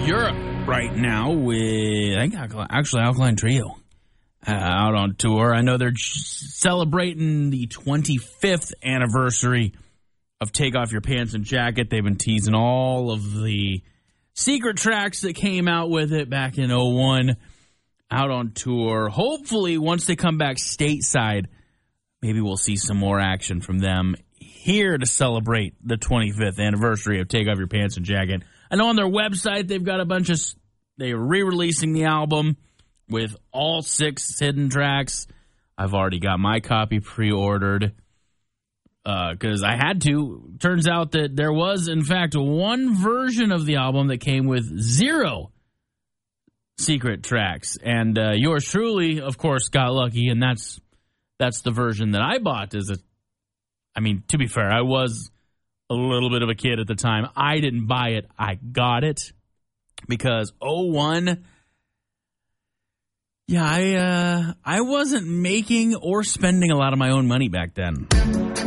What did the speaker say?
Europe right now with, I think, actually Alkaline Trio out on tour. I know they're celebrating the 25th anniversary of Take Off Your Pants and Jacket. They've been teasing all of the secret tracks that came out with it back in 2001 out on tour. Hopefully, once they come back stateside, maybe we'll see some more action from them here to celebrate the 25th anniversary of Take Off Your Pants and Jacket. I know on their website they've got a bunch of, they're re-releasing the album with all 6 hidden tracks. I've already got my copy pre-ordered because I had to. Turns out that there was, in fact, one version of the album that came with 0 secret tracks. And yours truly, of course, got lucky, and that's the version that I bought. I mean, to be fair, I was a little bit of a kid at the time. I didn't buy it. I got it because 2001, I wasn't making or spending a lot of my own money back then.